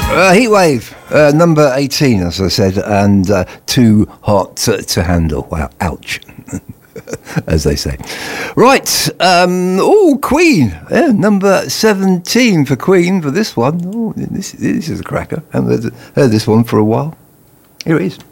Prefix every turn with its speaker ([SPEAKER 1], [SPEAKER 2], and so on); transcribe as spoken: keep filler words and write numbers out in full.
[SPEAKER 1] Uh, Heatwave, uh, number eighteen, as I said, and uh, too hot to, to handle. Wow, ouch, as they say. Right, um, oh, Queen, yeah, number seventeen for Queen for this one. Oh, this, this is a cracker. I haven't heard, heard this one for a while. Here it is.